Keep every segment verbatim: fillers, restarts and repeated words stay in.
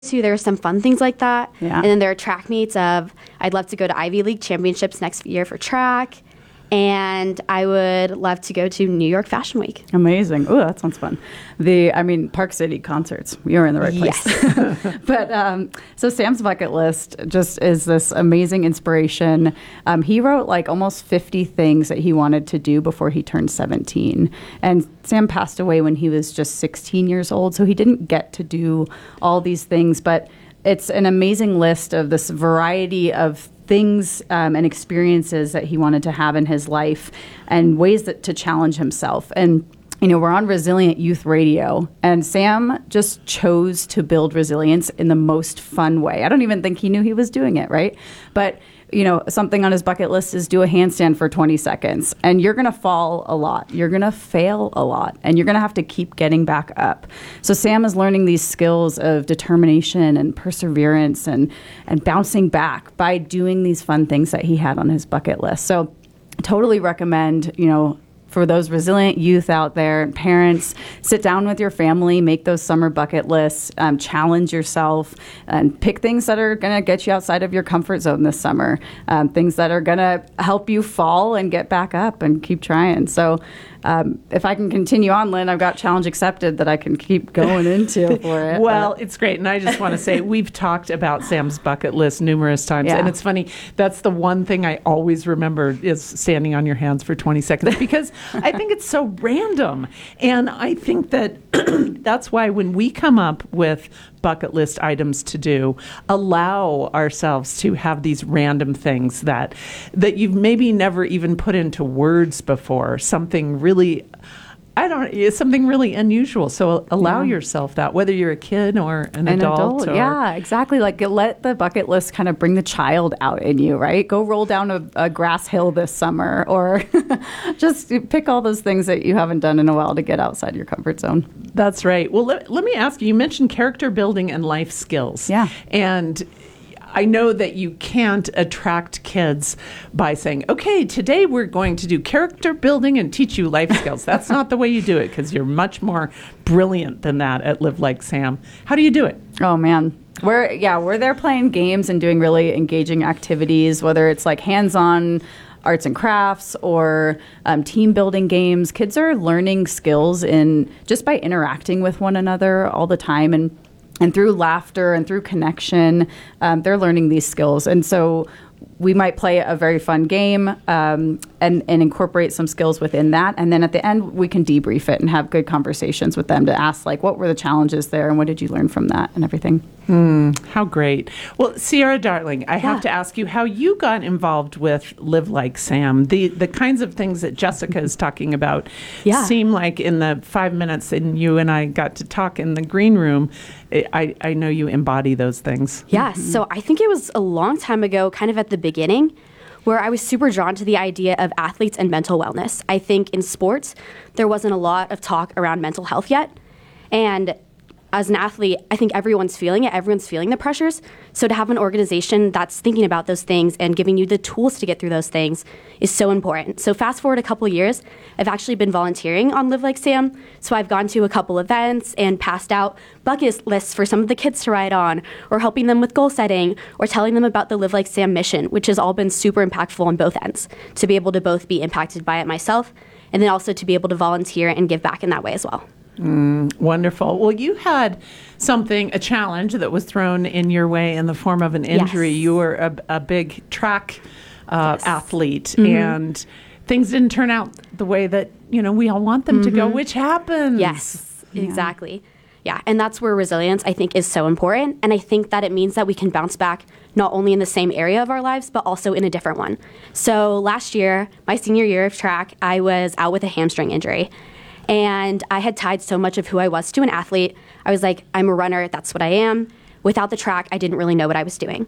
to, there are some fun things like that. Yeah. And then there are track meets of, I'd love to go to Ivy League championships next year for track. And I would love to go to New York Fashion Week. Amazing. Oh, that sounds fun. The, I mean, Park City concerts. You're in the right place. Yes. But um, so Sam's bucket list just is this amazing inspiration. Um, he wrote like almost fifty things that he wanted to do before he turned seventeen. And Sam passed away when he was just sixteen years old. So he didn't get to do all these things. But it's an amazing list of this variety of things um, and experiences that he wanted to have in his life and ways that to challenge himself. And, you know, we're on Resilient Youth Radio, and Sam just chose to build resilience in the most fun way. I don't even think he knew he was doing it, right? But, you know, something on his bucket list is do a handstand for twenty seconds. And you're going to fall a lot. You're going to fail a lot. And you're going to have to keep getting back up. So Sam is learning these skills of determination and perseverance and, and bouncing back by doing these fun things that he had on his bucket list. So I totally recommend, you know, for those resilient youth out there, parents, sit down with your family, make those summer bucket lists, um, challenge yourself, and pick things that are going to get you outside of your comfort zone this summer, um, things that are going to help you fall and get back up and keep trying. So um, if I can continue on, Lynn, I've got challenge accepted that I can keep going into for it. Well, it's great. And I just want to say, we've talked about Sam's bucket list numerous times. Yeah. And it's funny, that's the one thing I always remember is standing on your hands for twenty seconds, because I think it's so random. And I think that that's why when we come up with bucket list items to do, allow ourselves to have these random things that that you've maybe never even put into words before, something really I don't it's something really unusual. So allow Yeah. yourself that, whether you're a kid or an, An adult. adult, or, yeah, exactly. Like let the bucket list kind of bring the child out in you, right? Go roll down a, a grass hill this summer, or just pick all those things that you haven't done in a while to get outside your comfort zone. That's right. Well, let, let me ask you, you mentioned character building and life skills. Yeah. And I know that you can't attract kids by saying, okay, today we're going to do character building and teach you life skills. That's not the way you do it, because you're much more brilliant than that at Live Like Sam. How do you do it? Oh, man. We're, yeah, we're there playing games and doing really engaging activities, whether it's like hands-on arts and crafts or um, team building games. Kids are learning skills in just by interacting with one another all the time. And And through laughter and through connection, um, they're learning these skills. And so we might play a very fun game um, and, and incorporate some skills within that. And then at the end, we can debrief it and have good conversations with them to ask, like, what were the challenges there and what did you learn from that and everything. Hmm, how great. Well, Sierra, darling, I Yeah. have to ask you how you got involved with Live Like Sam. The the kinds of things that Jessica is talking about Yeah. seem like in the five minutes that you and I got to talk in the green room, I, I know you embody those things. Yeah, so I think it was a long time ago, kind of at the beginning, where I was super drawn to the idea of athletes and mental wellness. I think in sports, there wasn't a lot of talk around mental health yet. And as an athlete, I think everyone's feeling it. Everyone's feeling the pressures. So to have an organization that's thinking about those things and giving you the tools to get through those things is so important. So fast forward a couple years, I've actually been volunteering on Live Like Sam. So I've gone to a couple events and passed out bucket lists for some of the kids to ride on, or helping them with goal setting, or telling them about the Live Like Sam mission, which has all been super impactful on both ends, to be able to both be impacted by it myself, and then also to be able to volunteer and give back in that way as well. Mm, wonderful. Well, you had something, a challenge that was thrown in your way in the form of an injury. Yes. You were a, a big track uh, Yes. athlete, Mm-hmm. and things didn't turn out the way that, you know, we all want them to go, which happens. Yes, exactly. Yeah, and that's where resilience, I think, is so important. And I think that it means that we can bounce back not only in the same area of our lives, but also in a different one. So last year, my senior year of track, I was out with a hamstring injury. And I had tied so much of who I was to an athlete. I was like, I'm a runner, that's what I am. Without the track, I didn't really know what I was doing.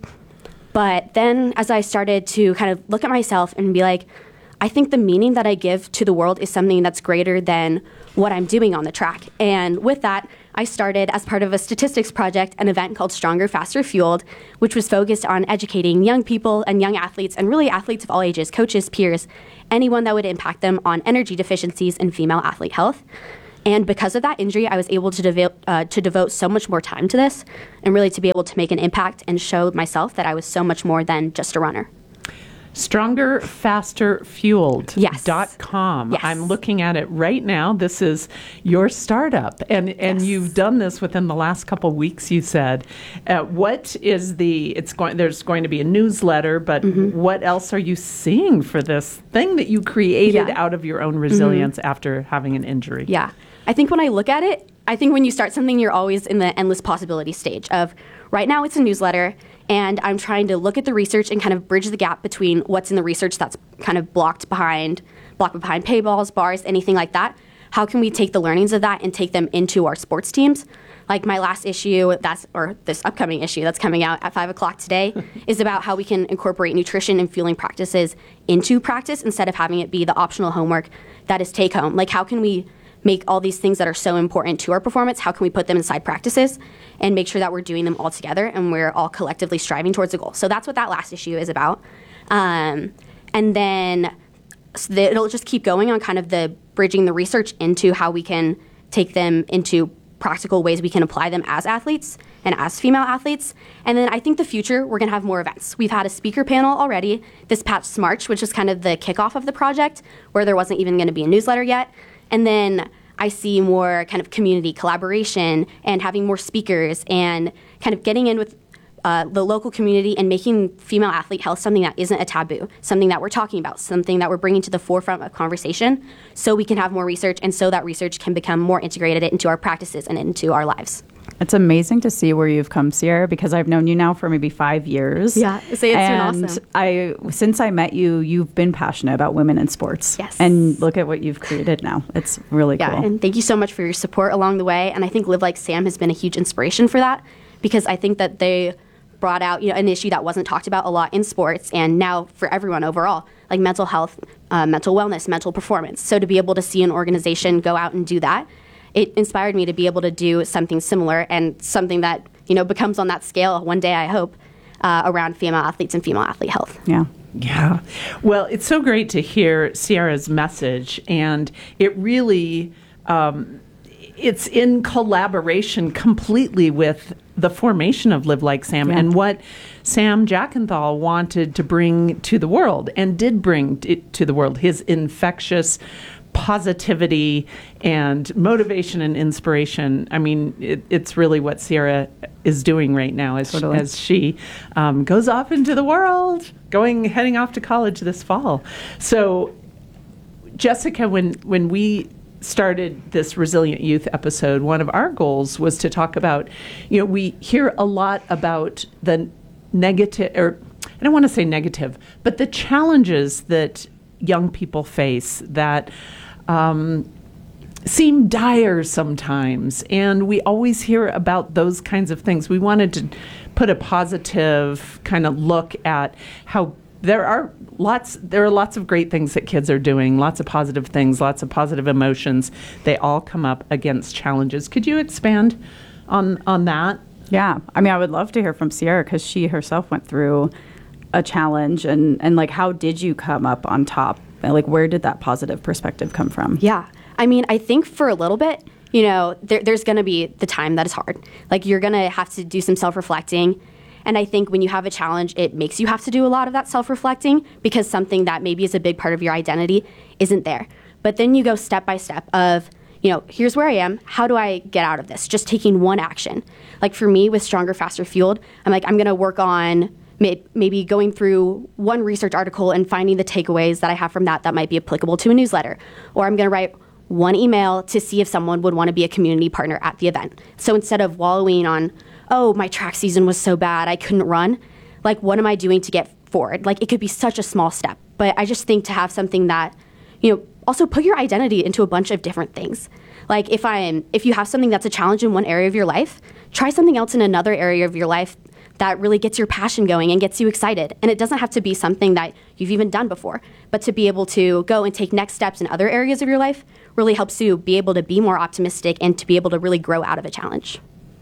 But then as I started to kind of look at myself and be like, I think the meaning that I give to the world is something that's greater than what I'm doing on the track. And with that, I started, as part of a statistics project, an event called Stronger, Faster, Fueled, which was focused on educating young people and young athletes, and really athletes of all ages, coaches, peers, anyone that would impact them on energy deficiencies and female athlete health. And because of that injury, I was able to devote uh, to devote so much more time to this and really to be able to make an impact and show myself that I was so much more than just a runner. Stronger, Faster, Fueled Yes. dot com. Yes. I'm looking at it right now. This is your startup, and and Yes. you've done this within the last couple of weeks. You said, uh, what is the? It's going. There's going to be a newsletter, but Mm-hmm. what else are you seeing for this thing that you created Yeah. out of your own resilience after having an injury? Yeah. I think when I look at it, I think when you start something, you're always in the endless possibility stage of right now it's a newsletter, and I'm trying to look at the research and kind of bridge the gap between what's in the research that's kind of blocked behind, blocked behind paywalls, bars, anything like that. How can we take the learnings of that and take them into our sports teams? Like my last issue, that's or this upcoming issue that's coming out at five o'clock today, is about how we can incorporate nutrition and fueling practices into practice instead of having it be the optional homework that is take home. Like how can we make all these things that are so important to our performance, how can we put them inside practices and make sure that we're doing them all together and we're all collectively striving towards a goal. So that's what that last issue is about. Um, and then so the, it'll just keep going on kind of the bridging the research into how we can take them into practical ways we can apply them as athletes and as female athletes. And then I think the future, we're going to have more events. We've had a speaker panel already this past March, which is kind of the kickoff of the project, where there wasn't even going to be a newsletter yet. And then I see more kind of community collaboration and having more speakers and kind of getting in with uh, the local community and making female athlete health something that isn't a taboo, something that we're talking about, something that we're bringing to the forefront of conversation so we can have more research and so that research can become more integrated into our practices and into our lives. It's amazing to see where you've come, Sierra, because I've known you now for maybe five years. Yeah, so it's been and awesome. I, since I met you, you've been passionate about women in sports. Yes. And look at what you've created now. It's really Yeah, cool. and thank you so much for your support along the way. And I think Live Like Sam has been a huge inspiration for that because I think that they brought out, you know, an issue that wasn't talked about a lot in sports and now for everyone overall, like mental health, uh, mental wellness, mental performance. So to be able to see an organization go out and do that, it inspired me to be able to do something similar and something that, you know, becomes on that scale one day, I hope, uh, around female athletes and female athlete health. Yeah. Yeah. Well, it's so great to hear Sierra's message, and it really, um, it's in collaboration completely with the formation of Live Like Sam Yeah. and what Sam Jackenthal wanted to bring to the world and did bring it to the world, his infectious positivity and motivation and inspiration. I mean, it, it's really what Sierra is doing right now as, Totally. as she um, goes off into the world, going heading off to college this fall. So, Jessica, when when we started this Resilient Youth episode, one of our goals was to talk about, you know, we hear a lot about the negative, or I don't want to say negative, but the challenges that young people face that um, seem dire sometimes. And we always hear about those kinds of things. We wanted to put a positive kind of look at how there are lots there are lots of great things that kids are doing, lots of positive things, lots of positive emotions. They all come up against challenges. Could you expand on on that? Yeah. I mean, I would love to hear from Sierra because she herself went through a challenge and, and like, how did you come up on top? Like, where did that positive perspective come from? Yeah. I mean, I think for a little bit, you know, there, there's going to be the time that is hard. Like, you're going to have to do some self-reflecting. And I think when you have a challenge, it makes you have to do a lot of that self-reflecting because something that maybe is a big part of your identity isn't there. But then you go step by step of, you know, here's where I am. How do I get out of this? Just taking one action. Like for me with Stronger, Faster, Fueled, I'm like, I'm going to work on maybe going through one research article and finding the takeaways that I have from that that might be applicable to a newsletter. Or I'm going to write one email to see if someone would want to be a community partner at the event. So instead of wallowing on, oh, my track season was so bad, I couldn't run, like, what am I doing to get forward? Like, it could be such a small step. But I just think to have something that, you know, also put your identity into a bunch of different things. Like, if I'm, if you have something that's a challenge in one area of your life, try something else in another area of your life that really gets your passion going and gets you excited. And it doesn't have to be something that you've even done before, but to be able to go and take next steps in other areas of your life really helps you be able to be more optimistic and to be able to really grow out of a challenge.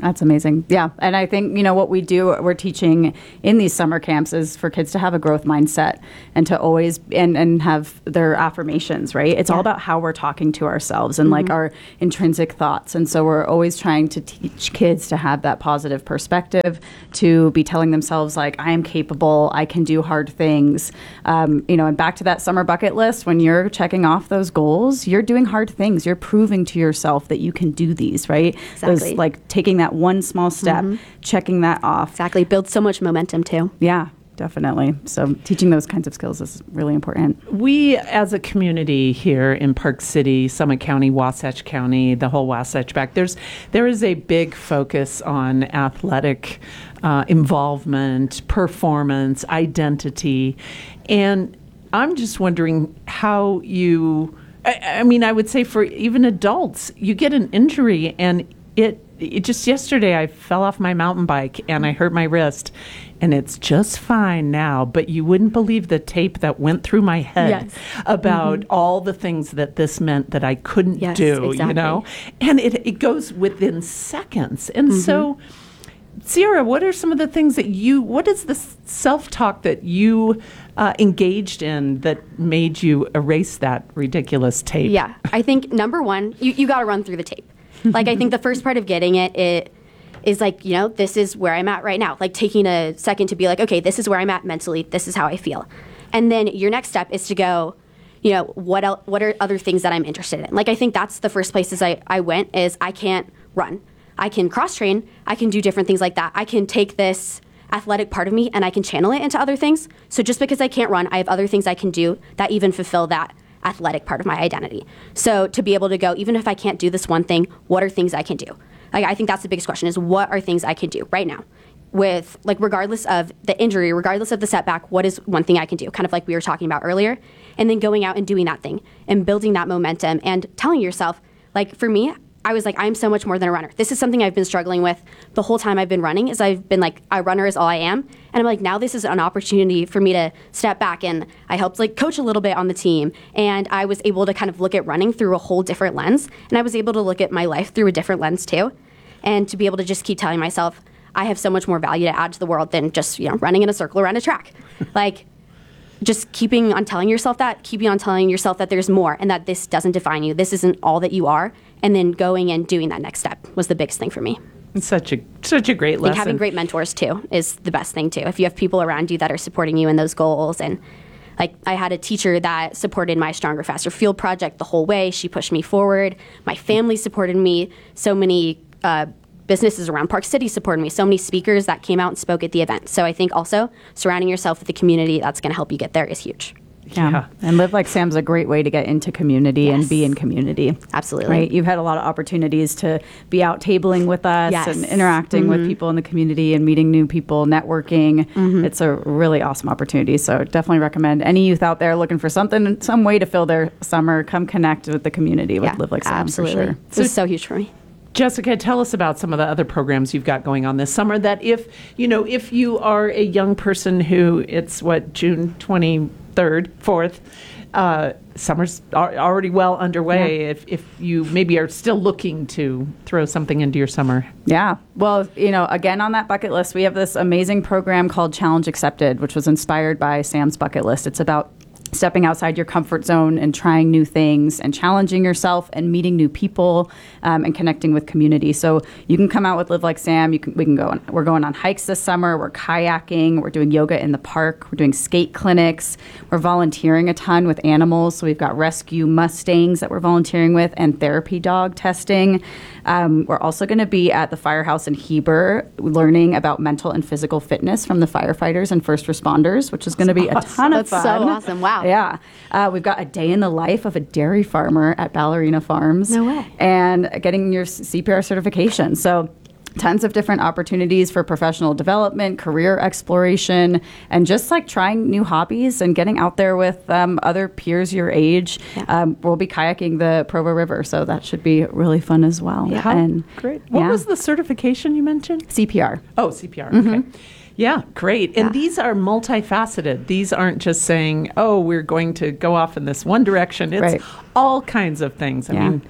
That's amazing. Yeah. And I think, you know, what we do, we're teaching in these summer camps is for kids to have a growth mindset and to always, and, and have their affirmations, right? It's Yeah. all about how we're talking to ourselves and like our intrinsic thoughts. And so we're always trying to teach kids to have that positive perspective, to be telling themselves like, I am capable, I can do hard things. Um, you know, and back to that summer bucket list, when you're checking off those goals, you're doing hard things. You're proving to yourself that you can do these, right? Exactly. Those, like taking that one small step, checking that off. Exactly. Builds so much momentum too. Yeah, definitely. So teaching those kinds of skills is really important. We, as a community here in Park City, Summit County, Wasatch County, the whole Wasatch back, there's there is a big focus on athletic uh, involvement, performance, identity, and I'm just wondering how you. I, I mean, I would say for even adults, you get an injury and it. It just yesterday I fell off my mountain bike and I hurt my wrist, and it's just fine now, but you wouldn't believe the tape that went through my head Yes. about Mm-hmm. all the things that this meant that I couldn't Yes, do, exactly. you know? And it, it goes within seconds. And Mm-hmm. so, Sierra, what are some of the things that you, what is the s- self-talk that you uh, engaged in that made you erase that ridiculous tape? Yeah. I think number one, you, you got to run through the tape. Like, I think the first part of getting it, it is like, you know, this is where I'm at right now. Like taking a second to be like, okay, this is where I'm at mentally. This is how I feel. And then your next step is to go, you know, what el- what are other things that I'm interested in? Like, I think that's the first places I, I went is I can't run. I can cross train. I can do different things like that. I can take this athletic part of me and I can channel it into other things. So just because I can't run, I have other things I can do that even fulfill that athletic part of my identity. So to be able to go, even if I can't do this one thing, what are things I can do? Like, I think that's the biggest question is what are things I can do right now? With, like, regardless of the injury, regardless of the setback, what is one thing I can do? Kind of like we were talking about earlier. And then going out and doing that thing and building that momentum and telling yourself, like, for me, I was like, I'm so much more than a runner. This is something I've been struggling with the whole time I've been running is I've been like, a runner is all I am. And I'm like, now this is an opportunity for me to step back. And I helped like coach a little bit on the team. And I was able to kind of look at running through a whole different lens. And I was able to look at my life through a different lens too. And to be able to just keep telling myself, I have so much more value to add to the world than just, you know, running in a circle around a track. Like, just keeping on telling yourself that, keeping on telling yourself that there's more and that this doesn't define you. This isn't all that you are. And then going and doing that next step was the biggest thing for me. It's such a such a great I think lesson. having great mentors too is the best thing too. If you have people around you that are supporting you in those goals, and like I had a teacher that supported my Stronger Faster Field project the whole way. She pushed me forward. My family supported me. So many uh, businesses around Park City supported me. So many speakers that came out and spoke at the event. So I think also surrounding yourself with the community that's going to help you get there is huge. Yeah. Yeah. And Live Like Sam's a great way to get into community and Yes. be in community. Absolutely. Right? You've had a lot of opportunities to be out tabling with us Yes. and interacting with people in the community and meeting new people, networking. It's a really awesome opportunity. So definitely recommend any youth out there looking for something, some way to fill their summer, come connect with the community with Yeah, Live Like Sam absolutely. for sure. This is so huge for me. Jessica, tell us about some of the other programs you've got going on this summer that if, you know, if you are a young person who it's what, June twenty-third, fourth, uh, summer's al- already well underway. Yeah. If, if you maybe are still looking to throw something into your summer. Yeah. Well, you know, again, on that bucket list, we have this amazing program called Challenge Accepted, which was inspired by Sam's bucket list. It's about stepping outside your comfort zone and trying new things and challenging yourself and meeting new people um, and connecting with community. So you can come out with Live Like Sam. You can, we can go on, we're going on hikes this summer. We're kayaking. We're doing yoga in the park. We're doing skate clinics. We're volunteering a ton with animals. So we've got rescue Mustangs that we're volunteering with and therapy dog testing. Um, we're also going to be at the firehouse in Heber learning about mental and physical fitness from the firefighters and first responders, which is going to be a ton of That's fun. so awesome. Wow. Yeah. Uh, we've got a day in the life of a dairy farmer at Ballerina Farms. No way. And getting your C P R certification. So tons of different opportunities for professional development, career exploration, and just like trying new hobbies and getting out there with um, other peers your age. Yeah. Um, we'll be kayaking the Provo River, so that should be really fun as well. Yeah. How And great. What yeah. was the certification you mentioned? C P R. Oh, C P R. Mm-hmm. Okay. Yeah, great. And Yeah. these are multifaceted. These aren't just saying, oh, we're going to go off in this one direction. It's Right. all kinds of things. I Yeah. mean,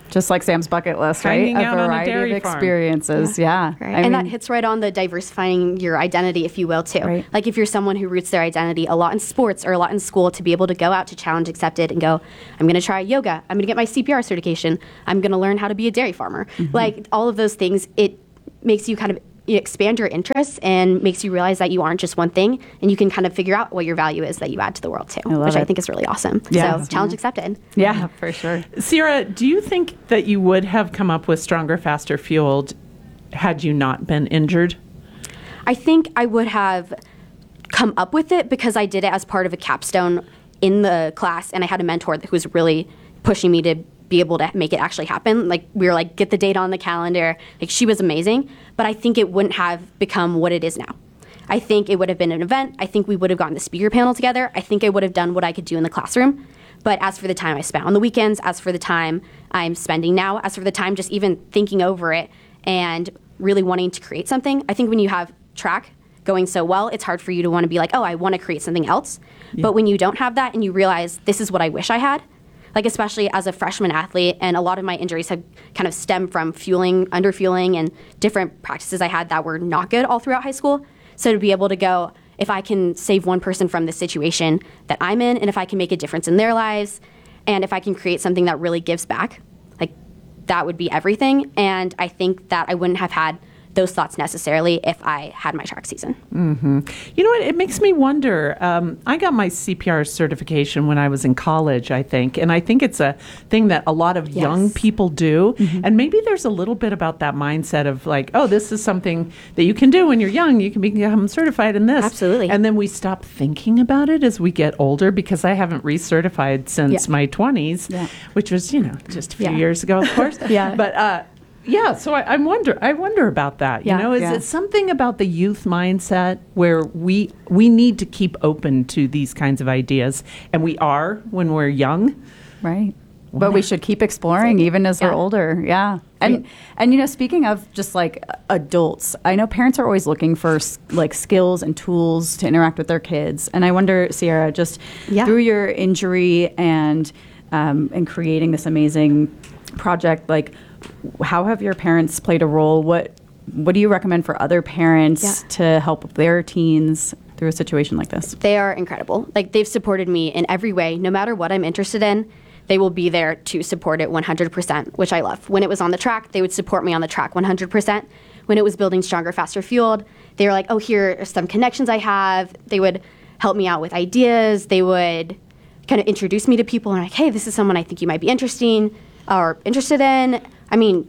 Just like Sam's bucket list, right? Hanging A out on a variety dairy of farm. experiences. Yeah. Right. I and that mean, hits right on the diversifying your identity, if you will, too. Right. Like if you're someone who roots their identity a lot in sports or a lot in school, to be able to go out to Challenge Accepted and go, I'm going to try yoga. I'm going to get my C P R certification. I'm going to learn how to be a dairy farmer. Mm-hmm. Like all of those things, it makes you kind of you expand your interests and makes you realize that you aren't just one thing, and you can kind of figure out what your value is that you add to the world too, I love which it. I think is really awesome. Yeah. So Challenge Accepted. yeah, for sure. Sierra, do you think that you would have come up with Stronger, Faster, Fueled had you not been injured? I think I would have come up with it because I did it as part of a capstone in the class, and I had a mentor who was really pushing me to be able to make it actually happen. Like we were like, get the date on the calendar. Like she was amazing, but I think it wouldn't have become what it is now. I think it would have been an event. I think we would have gotten the speaker panel together. I think I would have done what I could do in the classroom. But as for the time I spent on the weekends, as for the time I'm spending now, as for the time just even thinking over it and really wanting to create something, I think when you have track going so well, it's hard for you to want to be like, oh, I want to create something else. Yeah. But when you don't have that and you realize this is what I wish I had, like especially as a freshman athlete, and a lot of my injuries have kind of stemmed from fueling, underfueling, and different practices I had that were not good all throughout high school. So to be able to go, if I can save one person from this situation that I'm in, and if I can make a difference in their lives, and if I can create something that really gives back, like that would be everything. And I think that I wouldn't have had those thoughts necessarily if I had my track season. Mm-hmm. You know what? It makes me wonder. Um, I got my C P R certification when I was in college, I think. And I think it's a thing that a lot of Yes. young people do. Mm-hmm. And maybe there's a little bit about that mindset of like, oh, this is something that you can do when you're young. You can become certified in this. Absolutely. And then we stop thinking about it as we get older, because I haven't recertified since Yeah. my twenties, Yeah. which was, you know, just a few Yeah. years ago, of course. Yeah. But, uh, yeah, so I, I wonder. I wonder about that. Yeah. You know, is Yeah. it something about the youth mindset where we we need to keep open to these kinds of ideas, and we are when we're young? Right. But we should keep exploring even as we're Yeah. older. Yeah. And and you know, speaking of just like adults, I know parents are always looking for s- like skills and tools to interact with their kids. And I wonder, Sierra, just Yeah. through your injury and um, and creating this amazing project, like how have your parents played a role? What what do you recommend for other parents Yeah. to help their teens through a situation like this? They are incredible. Like they've supported me in every way, no matter what I'm interested in. They will be there to support it one hundred percent, which I love. When it was on the track, they would support me on the track one hundred percent. When it was building Stronger, Faster, Fueled, they were like, oh, here are some connections I have. They would help me out with ideas. They would kind of introduce me to people and like, hey, this is someone I think you might be interesting or interested in. I mean,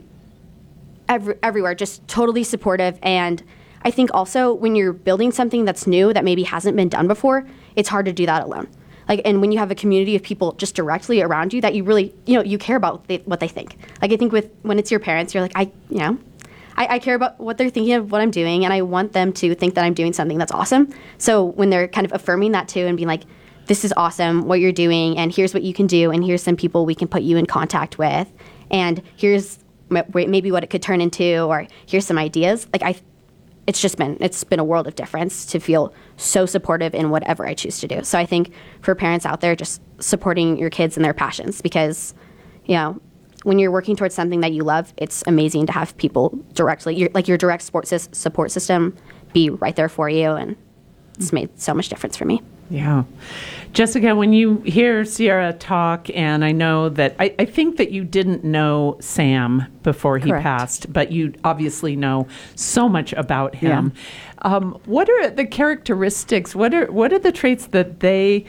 every, everywhere, just totally supportive. And I think also when you're building something that's new that maybe hasn't been done before, it's hard to do that alone. Like, and when you have a community of people just directly around you that you really, you know, you care about what they, what they think. Like, I think with when it's your parents, you're like, I, you know, I, I care about what they're thinking of what I'm doing, and I want them to think that I'm doing something that's awesome. So when they're kind of affirming that too and being like, this is awesome what you're doing, and here's what you can do, and here's some people we can put you in contact with, and here's m- maybe what it could turn into, or here's some ideas. Like I, it's just been it's been a world of difference to feel so supportive in whatever I choose to do. So I think for parents out there, just supporting your kids and their passions, because you know when you're working towards something that you love, it's amazing to have people directly, your, like your direct support sys- support system, be right there for you, and it's made so much difference for me. Yeah. Jessica, when you hear Sierra talk, and I know that I, I think that you didn't know Sam before he Correct. passed, but you obviously know so much about him. Um, what are the characteristics? What are what are the traits that they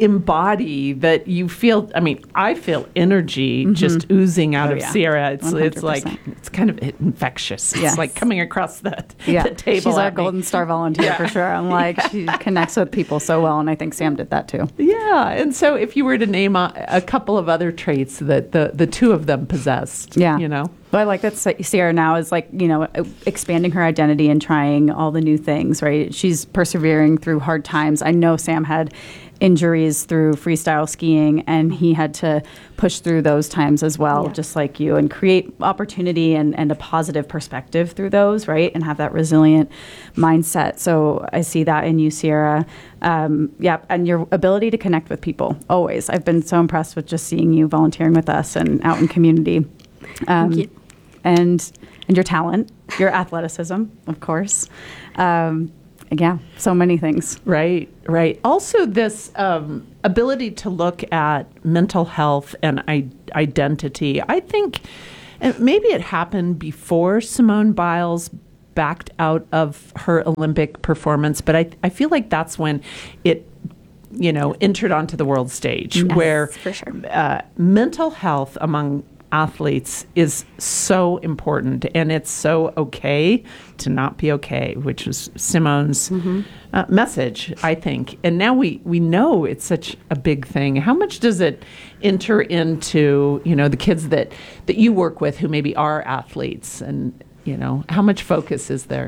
embody that you feel? I mean, I feel energy just oozing out Oh, of yeah. Sierra. It's it's one hundred like percent. it's kind of infectious. It's Yes. like coming across the, Yeah, the table. she's our at me. Golden Star volunteer for sure. I'm like, she connects with people so well, and I think Sam did that too. Yeah, and so if you were to name a, a couple of other traits that the, the two of them possessed, Yeah. you know? But I like that Sa- Sierra now is like, you know, expanding her identity and trying all the new things, right? She's persevering through hard times. I know Sam had injuries through freestyle skiing, and he had to push through those times as well, Yeah. just like you, and create opportunity and, and a positive perspective through those, right? And have that resilient mindset. So I see that in you, Sierra. Um, yeah, and your ability to connect with people, always. I've been so impressed with just seeing you volunteering with us and out in community. Um, Thank you. And and your talent, your athleticism, of course. Um, yeah, so many things. Right, right. Also, this um, ability to look at mental health and I- identity. I think and maybe it happened before Simone Biles backed out of her Olympic performance, but I, I feel like that's when it, you know, entered onto the world stage, Yes, where for sure. uh, mental health among athletes is so important, and it's so okay to not be okay, which was Simone's Mm-hmm. uh, message, I think. And now we, we know it's such a big thing. How much does it enter into, you know, the kids that, that you work with who maybe are athletes, and, you know, how much focus is there?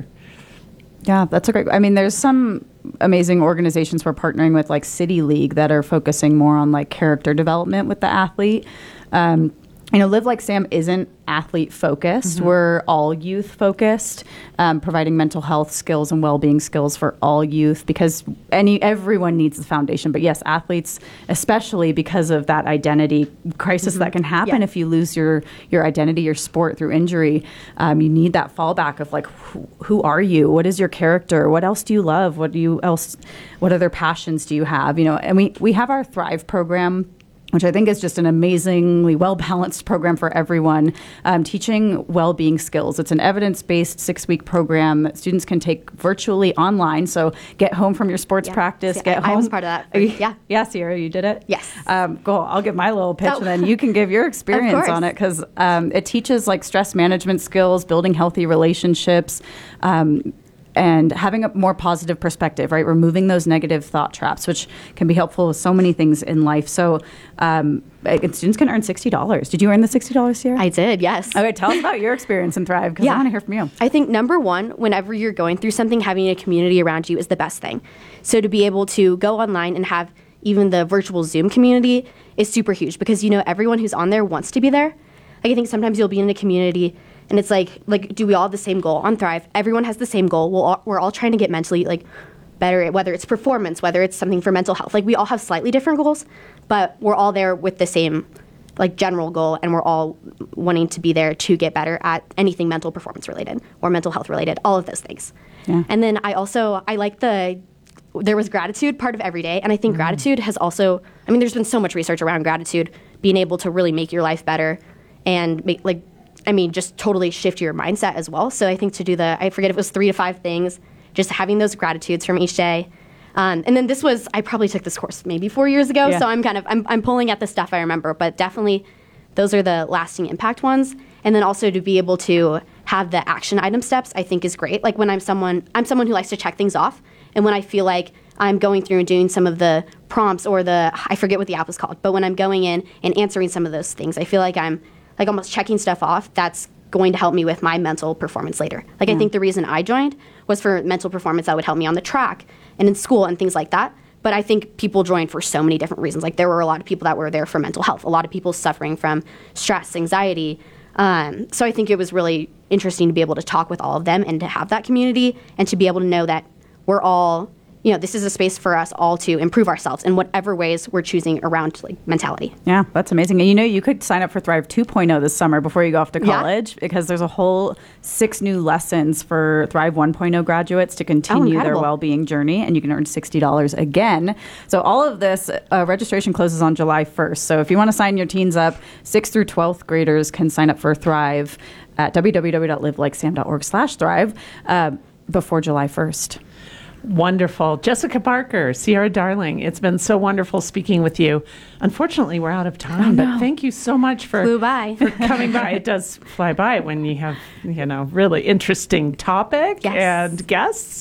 Yeah, that's a great. I mean, there's some amazing organizations we're partnering with, like City League, that are focusing more on like character development with the athlete. Um, you know, Live Like Sam isn't athlete focused. Mm-hmm. We're all youth focused, um, providing mental health skills and well-being skills for all youth, because any everyone needs the foundation. But yes, athletes, especially because of that identity crisis Mm-hmm. that can happen Yeah. if you lose your your identity, your sport through injury. Um, you need that fallback of like, who, who are you? What is your character? What else do you love? What do you else? What other passions do you have? You know, and we we have our Thrive program, which I think is just an amazingly well-balanced program for everyone, um, teaching well-being skills. It's an evidence-based six-week program that students can take virtually online. So get home from your sports Yeah. practice, See, get I- home. I was part of that. Yeah. Yeah, Sierra, you did it? Yes. Um, go, I'll give my little pitch, Oh. and then you can give your experience course. on it, because um, it teaches like stress management skills, building healthy relationships, um, and having a more positive perspective, right? Removing those negative thought traps, which can be helpful with so many things in life. So um, uh, students can earn sixty dollars. Did you earn the sixty dollars, Sierra? I did, yes. Okay, tell us about your experience in Thrive, because I want to hear from you. I think number one, whenever you're going through something, having a community around you is the best thing. So to be able to go online and have even the virtual Zoom community is super huge, because you know everyone who's on there wants to be there. Like I think sometimes you'll be in a community and it's like, like, do we all have the same goal? On Thrive, everyone has the same goal. We'll all, we're all trying to get mentally like better, at whether it's performance, whether it's something for mental health. Like we all have slightly different goals, but we're all there with the same like general goal, and we're all wanting to be there to get better at anything mental performance related or mental health related, all of those things. Yeah. And then I also, I like the, there was gratitude part of every day. And I think gratitude has also, I mean, there's been so much research around gratitude, being able to really make your life better and make like, I mean, just totally shift your mindset as well. So I think to do the, I forget if it was three to five things, just having those gratitudes from each day. Um, and then this was, I probably took this course maybe four years ago. Yeah. So I'm kind of, I'm, I'm pulling at the stuff I remember, but definitely those are the lasting impact ones. And then also to be able to have the action item steps, I think is great. Like when I'm someone, I'm someone who likes to check things off. And when I feel like I'm going through and doing some of the prompts or the, I forget what the app is called, but when I'm going in and answering some of those things, I feel like I'm like almost checking stuff off. That's going to help me with my mental performance later. Like, Yeah. I think the reason I joined was for mental performance that would help me on the track and in school and things like that. But I think people joined for so many different reasons. Like, there were a lot of people that were there for mental health, a lot of people suffering from stress, anxiety. Um, so I think it was really interesting to be able to talk with all of them and to have that community and to be able to know that we're all, you know, this is a space for us all to improve ourselves in whatever ways we're choosing around like mentality. Yeah, that's amazing. And you know, you could sign up for Thrive two point oh this summer before you go off to Yeah. college, because there's a whole six new lessons for Thrive one point oh graduates to continue their incredible. well-being journey, and you can earn sixty dollars again. So all of this, uh, registration closes on July first. So if you want to sign your teens up, sixth through twelfth graders can sign up for Thrive at w w w dot live like sam dot org slash thrive uh, before July first. Wonderful. Jessica Parker, Sierra Darling, it's been so wonderful speaking with you. Unfortunately, we're out of time, but thank you so much for, Flew by. for coming by. It does fly by when you have, you know, really interesting topic Yes. and guests.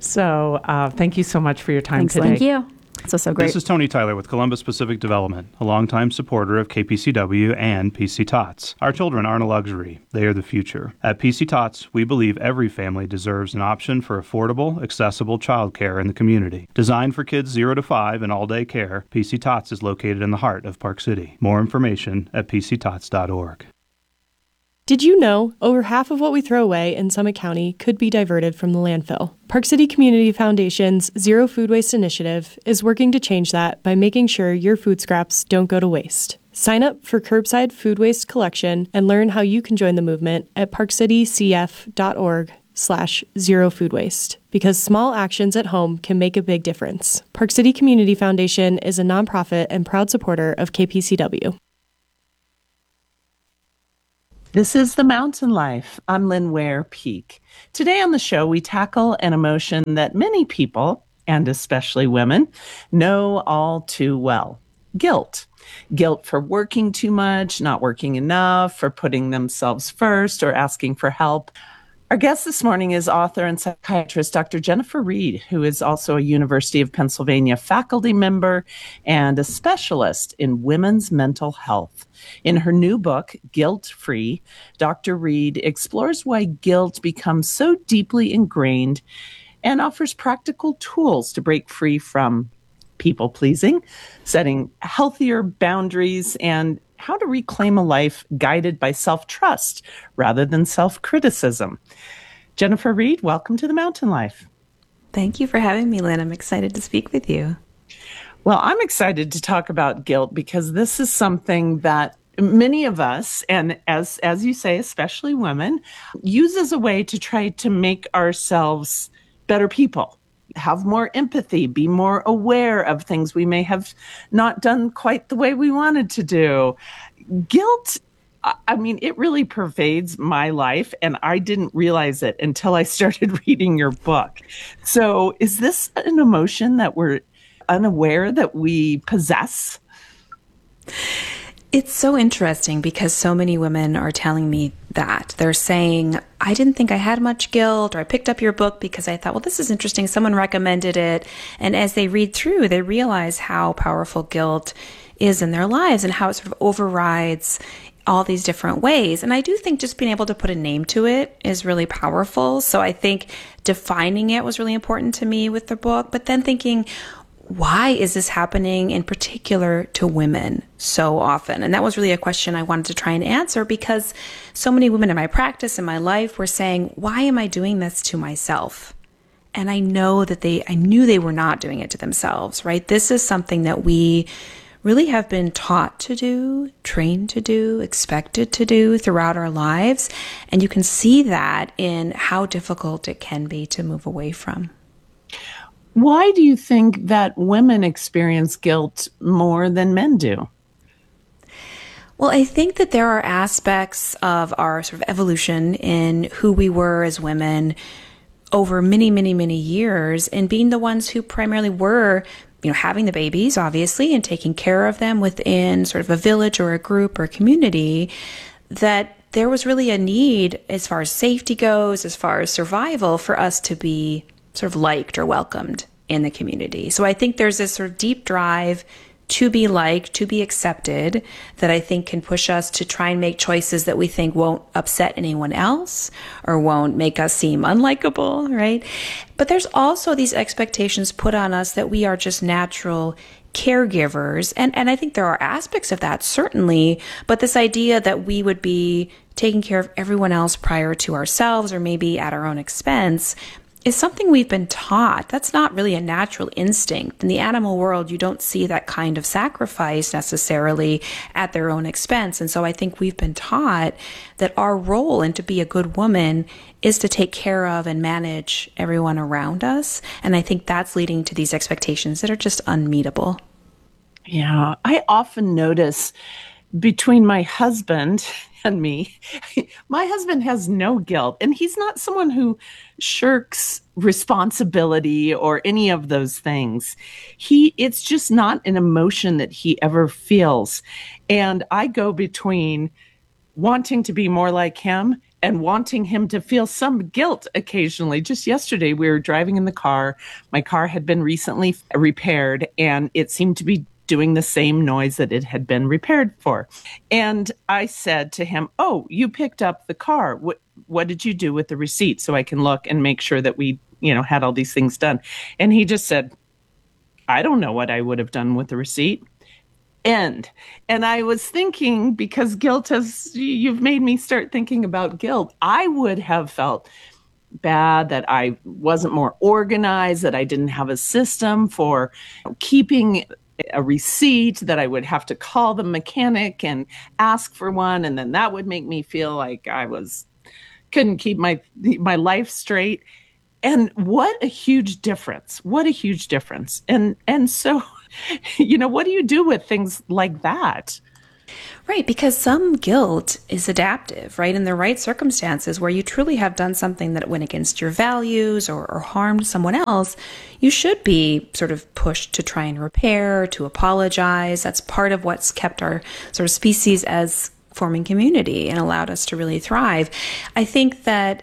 So uh, thank you so much for your time Thanks, today. Lynn. Thank you. So, so great. This is Tony Tyler with Columbus Pacific Development, a longtime supporter of K P C W and P C Tots. Our children aren't a luxury. They are the future. At P C Tots, we believe every family deserves an option for affordable, accessible childcare in the community. Designed for kids zero to five and all-day care, P C Tots is located in the heart of Park City. More information at p c tots dot org. Did you know over half of what we throw away in Summit County could be diverted from the landfill? Park City Community Foundation's Zero Food Waste Initiative is working to change that by making sure your food scraps don't go to waste. Sign up for curbside food waste collection and learn how you can join the movement at parkcitycf.org slash zero food waste, because small actions at home can make a big difference. Park City Community Foundation is a nonprofit and proud supporter of K P C W. This is The Mountain Life. I'm Lynn Ware Peak. Today on the show, we tackle an emotion that many people, and especially women, know all too well: guilt. Guilt for working too much, not working enough, for putting themselves first, or asking for help. Our guest this morning is author and psychiatrist Doctor Jennifer Reed, who is also a University of Pennsylvania faculty member and a specialist in women's mental health. In her new book, Guilt Free, Doctor Reed explores why guilt becomes so deeply ingrained and offers practical tools to break free from people-pleasing, setting healthier boundaries, and how to reclaim a life guided by self-trust rather than self-criticism. Jennifer Reed, welcome to The Mountain Life. Thank you for having me, Lynn. I'm excited to speak with you. Well, I'm excited to talk about guilt because this is something that many of us, and as as you say, especially women, use as a way to try to make ourselves better people, have more empathy, be more aware of things we may have not done quite the way we wanted to do. Guilt, I mean, it really pervades my life, and I didn't realize it until I started reading your book. So is this an emotion that we're unaware that we possess? It's so interesting because so many women are telling me that. They're saying, I didn't think I had much guilt, or I picked up your book because I thought, well, this is interesting. Someone recommended it. And as they read through, they realize how powerful guilt is in their lives and how it sort of overrides all these different ways. And I do think just being able to put a name to it is really powerful. So I think defining it was really important to me with the book, but then thinking, why is this happening in particular to women so often? And that was really a question I wanted to try and answer, because so many women in my practice, in my life, were saying, why am I doing this to myself? And I know that they, I knew they were not doing it to themselves, right? This is something that we really have been taught to do, trained to do, expected to do throughout our lives. And you can see that in how difficult it can be to move away from. Why do you think that women experience guilt more than men do? Well, I think that there are aspects of our sort of evolution in who we were as women over many, many, many years, and being the ones who primarily were, you know, having the babies, obviously, and taking care of them within sort of a village or a group or a community, that there was really a need, as far as safety goes, as far as survival, for us to be sort of liked or welcomed in the community. So I think there's this sort of deep drive to be liked, to be accepted, that I think can push us to try and make choices that we think won't upset anyone else or won't make us seem unlikable, right? But there's also these expectations put on us that we are just natural caregivers. And, and I think there are aspects of that, certainly, but this idea that we would be taking care of everyone else prior to ourselves, or maybe at our own expense, is something we've been taught. That's not really a natural instinct. In the animal world, you don't see that kind of sacrifice necessarily at their own expense. And so I think we've been taught that our role, and to be a good woman, is to take care of and manage everyone around us. And I think that's leading to these expectations that are just unmeetable. Yeah, I often notice between my husband and me, my husband has no guilt, and he's not someone who shirks responsibility or any of those things. He, it's just not an emotion that he ever feels. And I go between wanting to be more like him and wanting him to feel some guilt occasionally. Just yesterday, we were driving in the car. My car had been recently repaired, and it seemed to be doing the same noise that it had been repaired for. And I said to him, "Oh, you picked up the car. What, what did you do with the receipt so I can look and make sure that we, you know, had all these things done?" And he just said, "I don't know what I would have done with the receipt." End. And I was thinking, because guilt has, you've made me start thinking about guilt. I would have felt bad that I wasn't more organized, that I didn't have a system for keeping a receipt, that I would have to call the mechanic and ask for one. And then that would make me feel like I was, couldn't keep my, my life straight. And what a huge difference. What a huge difference. And, and so, you know, what do you do with things like that? Right, because some guilt is adaptive, right? In the right circumstances where you truly have done something that went against your values or, or harmed someone else, you should be sort of pushed to try and repair, to apologize. That's part of what's kept our sort of species as forming community and allowed us to really thrive. I think that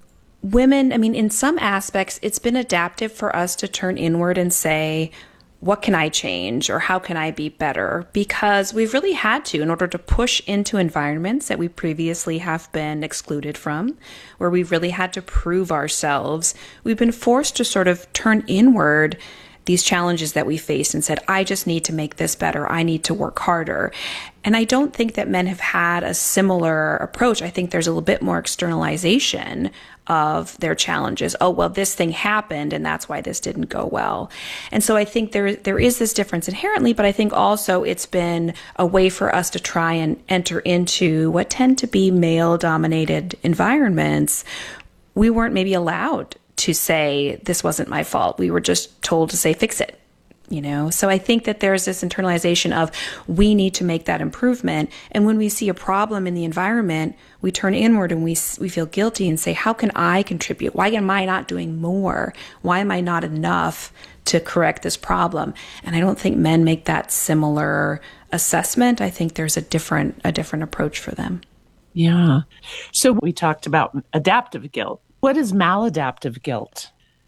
women, I mean, in some aspects, it's been adaptive for us to turn inward and say, what can I change or how can I be better? Because we've really had to in order to push into environments that we previously have been excluded from, where we've really had to prove ourselves. We've been forced to sort of turn inward these challenges that we faced and said, I just need to make this better. I need to work harder. And I don't think that men have had a similar approach. I think there's a little bit more externalization of their challenges. Oh, well, this thing happened and that's why this didn't go well. And so I think there there is this difference inherently, but I think also it's been a way for us to try and enter into what tend to be male-dominated environments. We weren't maybe allowed to say, this wasn't my fault. We were just told to say, fix it. You know, so I think that there's this internalization of we need to make that improvement. And when we see a problem in the environment, we turn inward and we we feel guilty and say, how can I contribute? Why am I not doing more? Why am I not enough to correct this problem? And I don't think men make that similar assessment. I think there's a different a different approach for them. Yeah. So we talked about adaptive guilt. What is maladaptive guilt?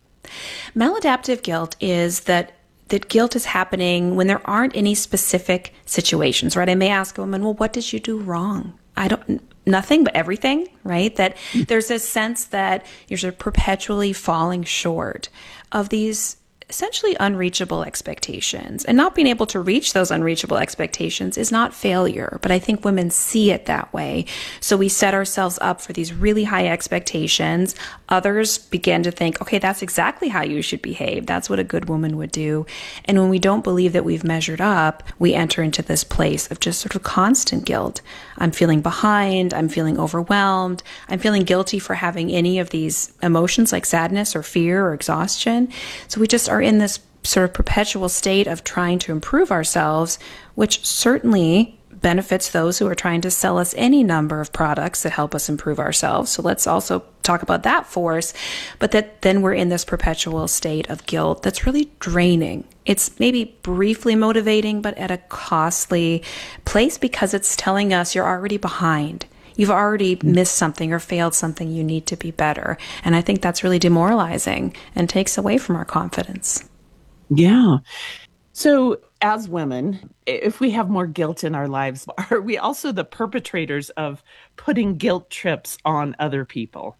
Maladaptive guilt is that that guilt is happening when there aren't any specific situations, right? I may ask a woman, well, what did you do wrong? I don't, nothing, but everything, right? That there's a sense that you're sort of perpetually falling short of these essentially unreachable expectations. And not being able to reach those unreachable expectations is not failure, but I think women see it that way. So we set ourselves up for these really high expectations. Others begin to think, okay, that's exactly how you should behave. That's what a good woman would do. And when we don't believe that we've measured up, we enter into this place of just sort of constant guilt. I'm feeling behind. I'm feeling overwhelmed. I'm feeling guilty for having any of these emotions like sadness or fear or exhaustion. So we just are in this sort of perpetual state of trying to improve ourselves, which certainly benefits those who are trying to sell us any number of products that help us improve ourselves. So let's also talk about that force, but that then we're in this perpetual state of guilt that's really draining. It's maybe briefly motivating, but at a costly place because it's telling us you're already behind. You've already missed something or failed something. You need to be better. And I think that's really demoralizing and takes away from our confidence. Yeah. So as women, if we have more guilt in our lives, are we also the perpetrators of putting guilt trips on other people?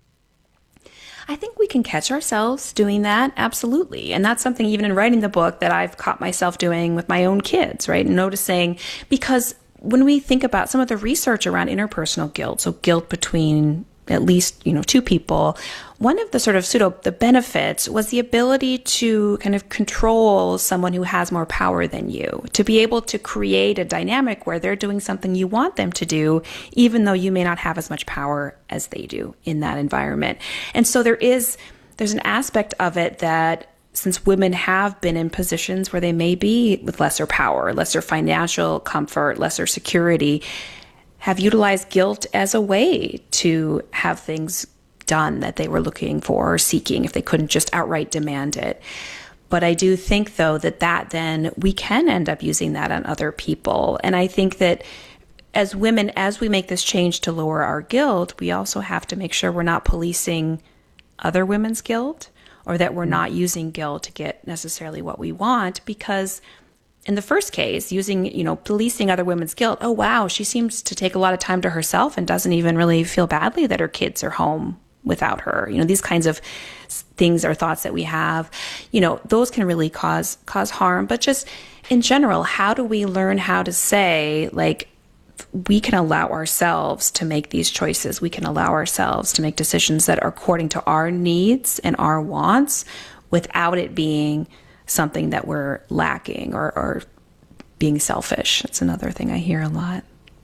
I think we can catch ourselves doing that. Absolutely. And that's something even in writing the book that I've caught myself doing with my own kids, right? Noticing, because when we think about some of the research around interpersonal guilt, so guilt between at least, you know, two people, one of the sort of pseudo, the benefits was the ability to kind of control someone who has more power than you, to be able to create a dynamic where they're doing something you want them to do, even though you may not have as much power as they do in that environment. And so there is, there's an aspect of it that since women have been in positions where they may be with lesser power, lesser financial comfort, lesser security, have utilized guilt as a way to have things done that they were looking for or seeking if they couldn't just outright demand it. But I do think, though, that that then we can end up using that on other people. And I think that as women, as we make this change to lower our guilt, we also have to make sure we're not policing other women's guilt, or that we're not using guilt to get necessarily what we want, because in the first case, using, you know, policing other women's guilt, oh, wow, she seems to take a lot of time to herself and doesn't even really feel badly that her kids are home without her. You know, these kinds of things or thoughts that we have, you know, those can really cause cause harm. But just in general, how do we learn how to say, like, we can allow ourselves to make these choices. We can allow ourselves to make decisions that are according to our needs and our wants without it being something that we're lacking or, or being selfish. That's another thing I hear a lot.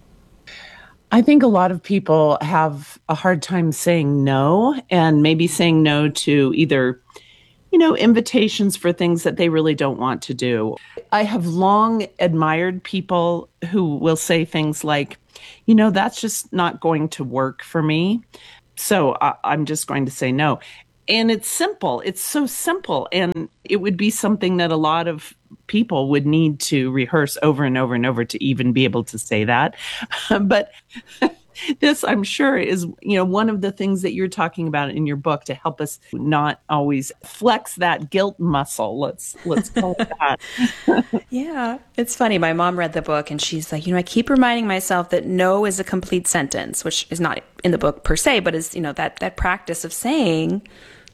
I think a lot of people have a hard time saying no, and maybe saying no to either, you know, invitations for things that they really don't want to do. I have long admired people who will say things like, you know, that's just not going to work for me, so I- I'm just going to say no. And it's simple. It's so simple. And it would be something that a lot of people would need to rehearse over and over and over to even be able to say that. But this, I'm sure, is, you know, one of the things that you're talking about in your book to help us not always flex that guilt muscle. Let's let's call it that. Yeah, it's funny. My mom read the book and she's like, you know, I keep reminding myself that no is a complete sentence, which is not in the book per se, but is, you know, that that practice of saying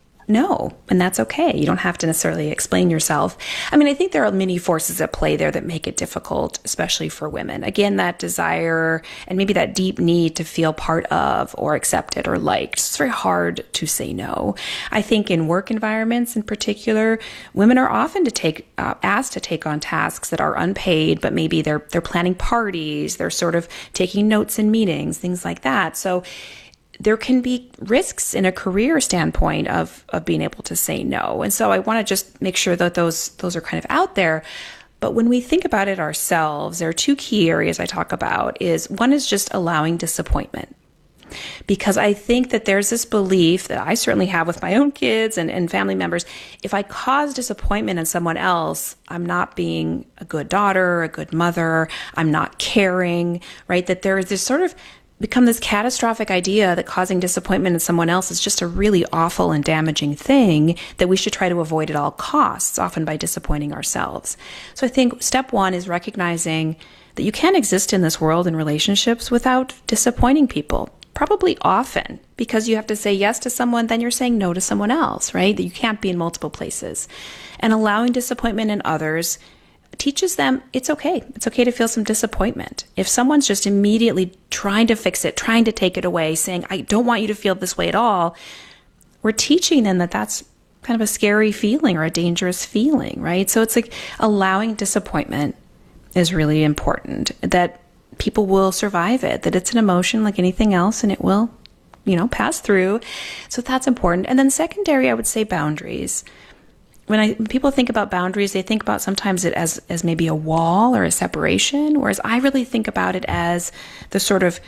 no, and that's okay. You don't have to necessarily explain yourself. I mean, I think there are many forces at play there that make it difficult, especially for women. Again, that desire and maybe that deep need to feel part of or accepted or liked. It's very hard to say no. I think in work environments in particular, women are often to take uh, asked to take on tasks that are unpaid, but maybe they're they're planning parties, they're sort of taking notes in meetings, things like that. So there can be risks in a career standpoint of, of being able to say no. And so I want to just make sure that those, those are kind of out there. But when we think about it ourselves, there are two key areas I talk about. Is one is just allowing disappointment. Because I think that there's this belief that I certainly have with my own kids and, and family members. If I cause disappointment in someone else, I'm not being a good daughter, a good mother, I'm not caring, right? That there is this sort of become this catastrophic idea that causing disappointment in someone else is just a really awful and damaging thing that we should try to avoid at all costs, often by disappointing ourselves. So I think step one is recognizing that you can't exist in this world in relationships without disappointing people, probably often, because you have to say yes to someone, then you're saying no to someone else, right? That you can't be in multiple places. And allowing disappointment in others teaches them it's okay. It's okay to feel some disappointment. If someone's just immediately trying to fix it, trying to take it away, saying, I don't want you to feel this way at all, we're teaching them that that's kind of a scary feeling or a dangerous feeling, right? So it's like allowing disappointment is really important, that people will survive it, that it's an emotion like anything else and it will, you know, pass through. So that's important. And then secondary, I would say boundaries. When, I, when people think about boundaries, they think about sometimes it as, as maybe a wall or a separation, whereas I really think about it as the sort of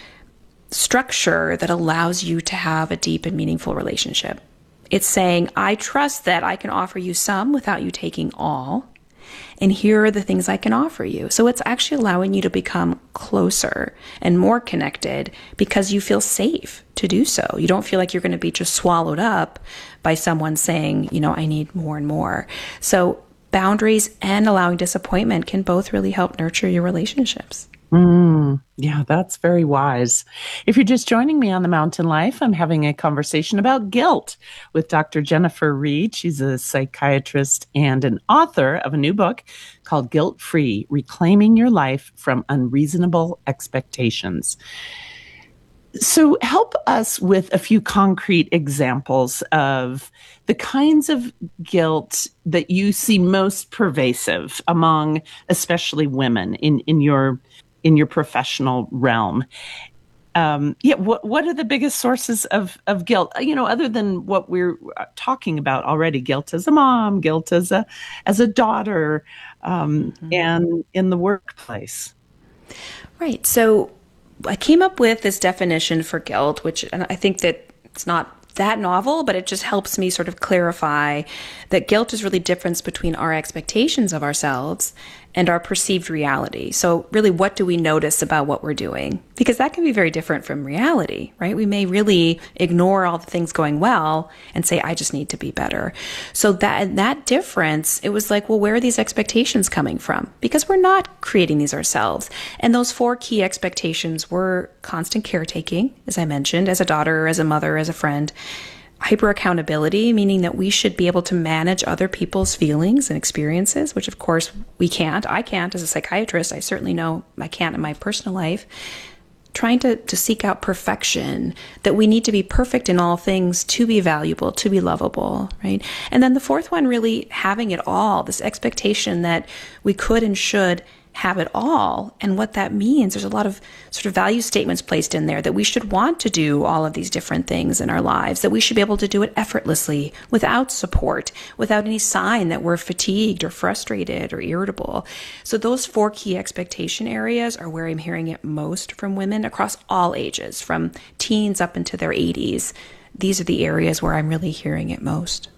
structure that allows you to have a deep and meaningful relationship. It's saying, I trust that I can offer you some without you taking all, and here are the things I can offer you. So it's actually allowing you to become closer and more connected because you feel safe to do so. You don't feel like you're going to be just swallowed up by someone saying, you know, I need more and more. So boundaries and allowing disappointment can both really help nurture your relationships. Mm, yeah, that's very wise. If you're just joining me on The Mountain Life, I'm having a conversation about guilt with Doctor Jennifer Reed. She's a psychiatrist and an author of a new book called Guilt Free: Reclaiming Your Life from Unreasonable Expectations. So help us with a few concrete examples of the kinds of guilt that you see most pervasive among especially women in, in your in your professional realm. Um, yeah, what what are the biggest sources of, of guilt? You know, other than what we're talking about already: guilt as a mom, guilt as a as a daughter, um, mm-hmm. and in the workplace. Right. So I came up with this definition for guilt, which and I think that it's not that novel, but it just helps me sort of clarify that guilt is really difference between our expectations of ourselves and our perceived reality. So really, what do we notice about what we're doing? Because that can be very different from reality, right? We may really ignore all the things going well and say, I just need to be better. So that that difference, it was like, well, where are these expectations coming from? Because we're not creating these ourselves. And those four key expectations were constant caretaking, as I mentioned, as a daughter, as a mother, as a friend. Hyper accountability, meaning that we should be able to manage other people's feelings and experiences, which of course we can't. I can't as a psychiatrist. I certainly know I can't in my personal life. Trying to, to seek out perfection, that we need to be perfect in all things to be valuable, to be lovable, right? And then the fourth one, really having it all, this expectation that we could and should have it all. And what that means, there's a lot of sort of value statements placed in there that we should want to do all of these different things in our lives, that we should be able to do it effortlessly, without support, without any sign that we're fatigued or frustrated or irritable. So those four key expectation areas are where I'm hearing it most from women across all ages, from teens up into their eighties. These are the areas where I'm really hearing it most.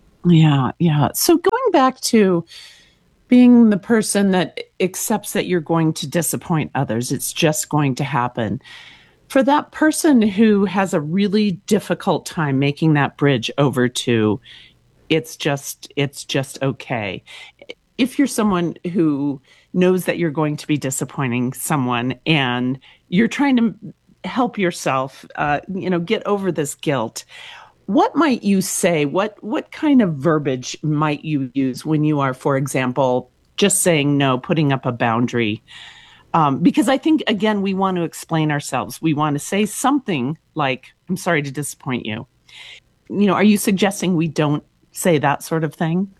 Yeah, yeah. So going back to being the person that accepts that you're going to disappoint others, it's just going to happen. For that person who has a really difficult time making that bridge over to it's just it's just okay. If you're someone who knows that you're going to be disappointing someone and you're trying to help yourself, uh, you know, get over this guilt, what might you say? What what kind of verbiage might you use when you are, for example, just saying no, putting up a boundary? Um, because I think, again, we want to explain ourselves. We want to say something like, I'm sorry to disappoint you. You know, are you suggesting we don't say that sort of thing?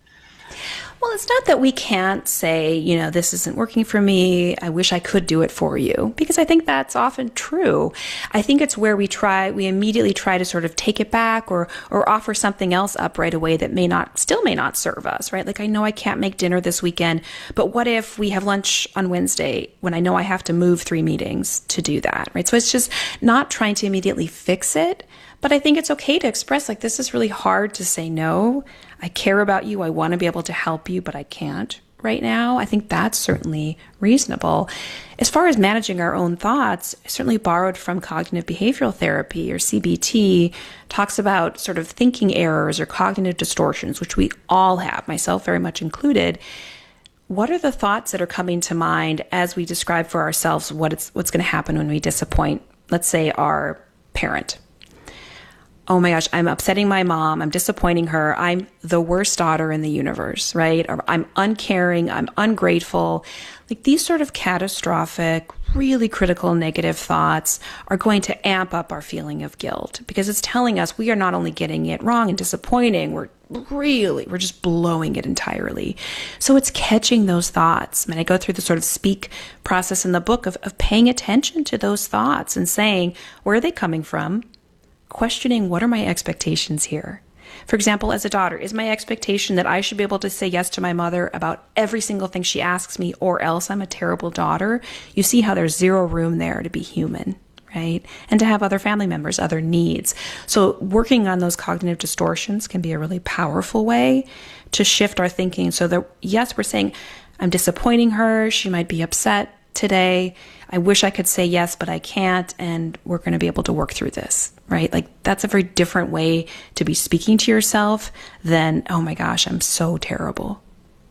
Well, it's not that we can't say, you know, this isn't working for me. I wish I could do it for you, because I think that's often true. I think it's where we try, we immediately try to sort of take it back or, or offer something else up right away that may not, still may not serve us, right? Like, I know I can't make dinner this weekend, but what if we have lunch on Wednesday when I know I have to move three meetings to do that, right? So it's just not trying to immediately fix it. But I think it's okay to express, like, this is really hard to say no. I care about you. I want to be able to help you, but I can't right now. I think that's certainly reasonable. As far as managing our own thoughts, I certainly borrowed from cognitive behavioral therapy, or C B T, talks about sort of thinking errors or cognitive distortions, which we all have, myself very much included. What are the thoughts that are coming to mind as we describe for ourselves what it's, what's going to happen when we disappoint, let's say, our parent? Oh my gosh, I'm upsetting my mom. I'm disappointing her. I'm the worst daughter in the universe, right? Or I'm uncaring. I'm ungrateful. Like, these sort of catastrophic, really critical negative thoughts are going to amp up our feeling of guilt, because it's telling us we are not only getting it wrong and disappointing, we're really, we're just blowing it entirely. So it's catching those thoughts. I mean, I go through the sort of speak process in the book of, of paying attention to those thoughts and saying, where are they coming from? Questioning, what are my expectations here? For example, as a daughter, is my expectation that I should be able to say yes to my mother about every single thing she asks me, or else I'm a terrible daughter? You see how there's zero room there to be human, right? And to have other family members, other needs. So working on those cognitive distortions can be a really powerful way to shift our thinking, so that, yes, we're saying, I'm disappointing her. She might be upset today. I wish I could say yes, but I can't. And we're going to be able to work through this, right? Like, that's a very different way to be speaking to yourself than, oh my gosh, I'm so terrible.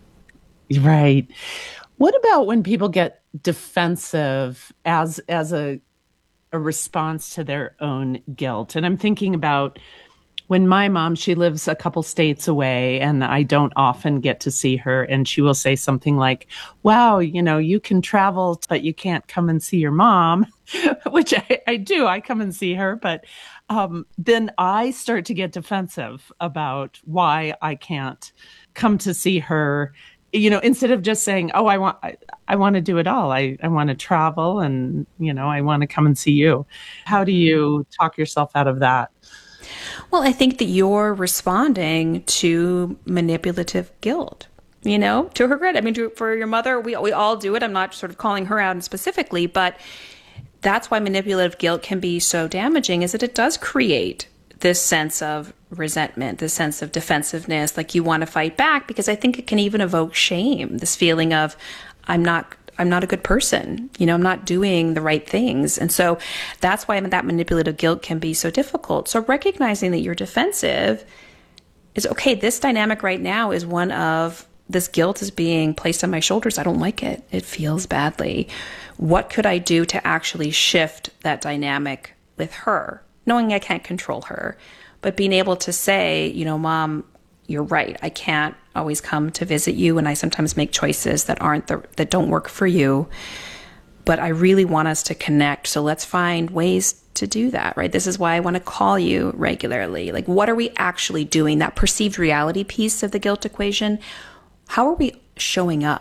Right. What about when people get defensive as, as a, a response to their own guilt? And I'm thinking about when my mom, she lives a couple states away and I don't often get to see her, and she will say something like, wow, you know, you can travel, but you can't come and see your mom, which I, I do. I come and see her, but um, then I start to get defensive about why I can't come to see her, you know, instead of just saying, oh, I want, I, I want to do it all. I, I want to travel and, you know, I want to come and see you. How do you talk yourself out of that? Well, I think that you're responding to manipulative guilt, you know, to her credit. I mean, to, for your mother, we we all do it. I'm not sort of calling her out specifically, but that's why manipulative guilt can be so damaging, is that it does create this sense of resentment, this sense of defensiveness, like you want to fight back, because I think it can even evoke shame, this feeling of, I'm not I'm not a good person. You know, I'm not doing the right things. And so that's why that manipulative guilt can be so difficult. So recognizing that you're defensive is, okay, this dynamic right now is one of, this guilt is being placed on my shoulders. I don't like it. It feels badly. What could I do to actually shift that dynamic with her? Knowing I can't control her, but being able to say, you know, Mom, you're right. I can't always come to visit you, and I sometimes make choices that aren't the, that don't work for you. But I really want us to connect. So let's find ways to do that, right? This is why I want to call you regularly. Like, what are we actually doing? That perceived reality piece of the guilt equation. How are we showing up?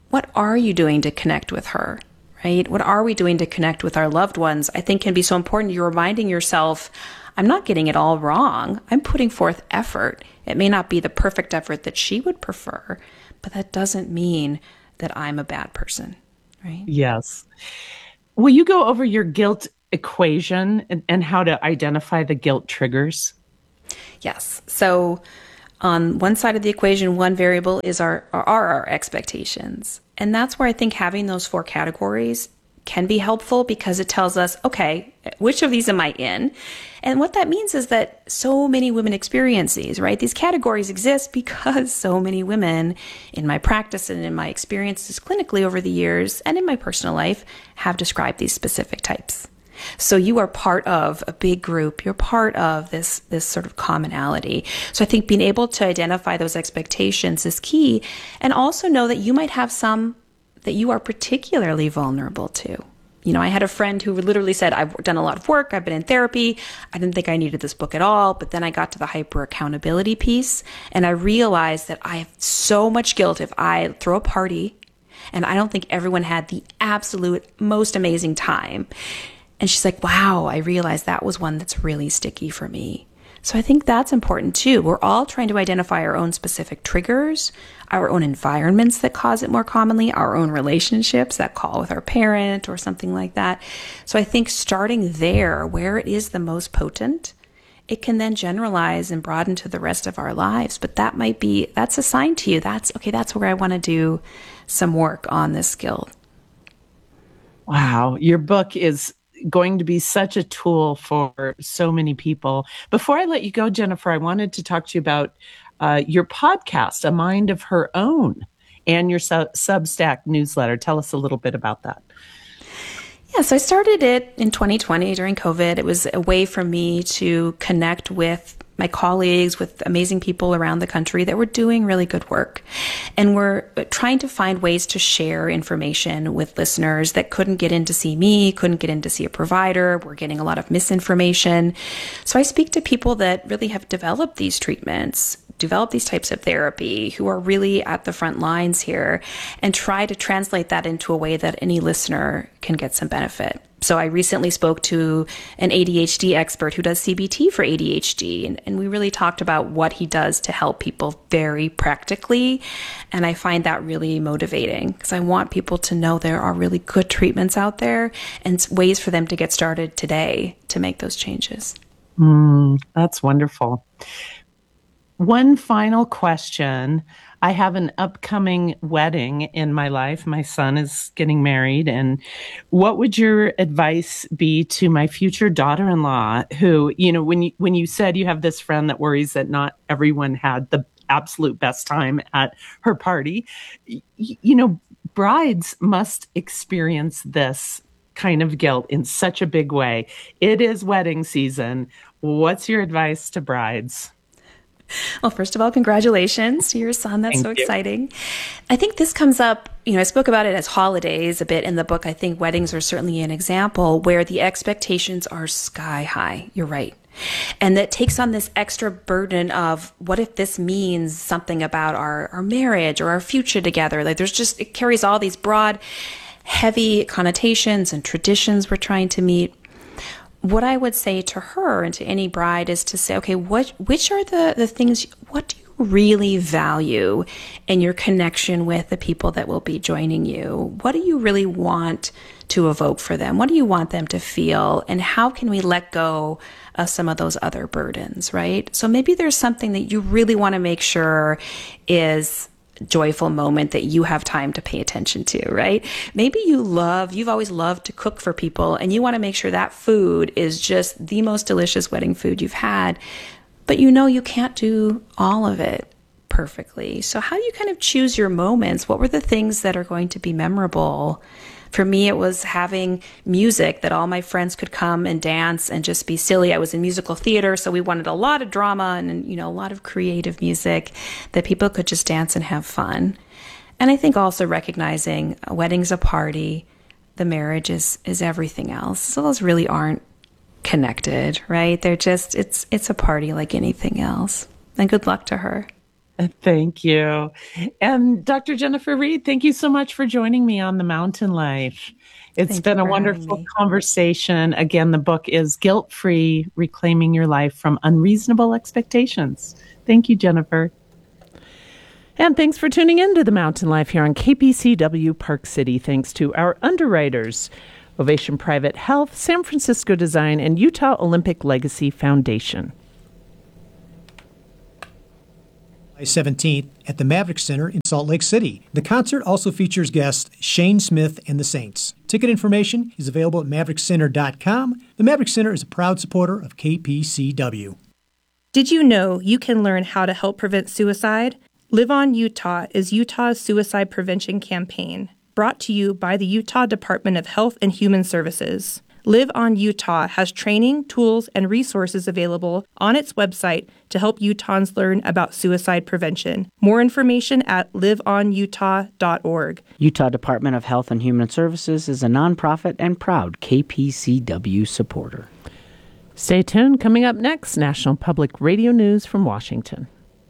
what are you doing to connect with her, right? What are we doing to connect with our loved ones? I think can be so important. You're reminding yourself, I'm not getting it all wrong. I'm putting forth effort. It may not be the perfect effort that she would prefer, but that doesn't mean that I'm a bad person, right? Yes. Will you go over your guilt equation and, and how to identify the guilt triggers? Yes. So on one side of the equation, one variable is our are our expectations. And that's where I think having those four categories can be helpful, because it tells us, okay, which of these am I in? And what that means is that so many women experience these, right? These categories exist because so many women in my practice and in my experiences clinically over the years and in my personal life have described these specific types. So you are part of a big group. You're part of this, this sort of commonality. So I think being able to identify those expectations is key, and also know that you might have some that you are particularly vulnerable to. You know, I had a friend who literally said, I've done a lot of work, I've been in therapy, I didn't think I needed this book at all, but then I got to the hyper accountability piece, and I realized that I have so much guilt if I throw a party, and I don't think everyone had the absolute most amazing time. And she's like, wow, I realized that was one that's really sticky for me. So I think that's important too. We're all trying to identify our own specific triggers, our own environments that cause it more commonly, our own relationships, that call with our parent or something like that. So I think starting there, where it is the most potent, it can then generalize and broaden to the rest of our lives. But that might be, that's a sign to you. That's, okay, that's where I want to do some work on this skill. Wow. Your book is going to be such a tool for so many people. Before I let you go, Jennifer, I wanted to talk to you about uh, your podcast, A Mind of Her Own, and your su- Substack newsletter. Tell us a little bit about that. Yeah, so I started it in twenty twenty during COVID. It was a way for me to connect with my colleagues, with amazing people around the country that were doing really good work. And we're trying to find ways to share information with listeners that couldn't get in to see me, couldn't get in to see a provider. We're getting a lot of misinformation. So I speak to people that really have developed these treatments, develop these types of therapy, who are really at the front lines here, and try to translate that into a way that any listener can get some benefit. So I recently spoke to an A D H D expert who does C B T for A D H D, and, and we really talked about what he does to help people very practically. And I find that really motivating, because I want people to know there are really good treatments out there and ways for them to get started today to make those changes. Mm, that's wonderful. One final question. I have an upcoming wedding in my life. My son is getting married. And what would your advice be to my future daughter-in-law who, you know, when you, when you said you have this friend that worries that not everyone had the absolute best time at her party, y- you know, brides must experience this kind of guilt in such a big way. It is wedding season. What's your advice to brides? Well, first of all, congratulations to your son. That's Thank so you. exciting. I think this comes up, you know, I spoke about it as holidays a bit in the book. I think weddings are certainly an example where the expectations are sky high. You're right. And that takes on this extra burden of what if this means something about our, our marriage or our future together? Like there's just, it carries all these broad, heavy connotations and traditions we're trying to meet. What I would say to her and to any bride is to say, okay, what, which are the, the things, what do you really value in your connection with the people that will be joining you? What do you really want to evoke for them? What do you want them to feel? And how can we let go of some of those other burdens, right? So maybe there's something that you really want to make sure is joyful moment that you have time to pay attention to, right? Maybe you love, you've always loved to cook for people and you want to make sure that food is just the most delicious wedding food you've had, but you know you can't do all of it perfectly. So how do you kind of choose your moments? What were the things that are going to be memorable? For me, it was having music that all my friends could come and dance and just be silly. I was in musical theater, so we wanted a lot of drama and, you know, a lot of creative music that people could just dance and have fun. And I think also recognizing a wedding's a party, the marriage is, is everything else. So those really aren't connected, right? They're just, it's, it's a party like anything else. And good luck to her. Thank you. And Doctor Jennifer Reed, thank you so much for joining me on The Mountain Life. It's Thank been you a for wonderful having me. conversation. Again, the book is Guilt-Free, Reclaiming Your Life from Unreasonable Expectations. Thank you, Jennifer. And thanks for tuning in to The Mountain Life here on K P C W Park City. Thanks to our underwriters, Ovation Private Health, San Francisco Design, and Utah Olympic Legacy Foundation. July seventeenth at the Maverick Center in Salt Lake City. The concert also features guests Shane Smith and the Saints. Ticket information is available at maverick center dot com. The Maverick Center is a proud supporter of K P C W. Did you know you can learn how to help prevent suicide? Live On Utah is Utah's suicide prevention campaign, brought to you by the Utah Department of Health and Human Services. Live On Utah has training, tools, and resources available on its website to help Utahns learn about suicide prevention. More information at live on utah dot org. Utah Department of Health and Human Services is a nonprofit and proud K P C W supporter. Stay tuned. Coming up next, National Public Radio News from Washington.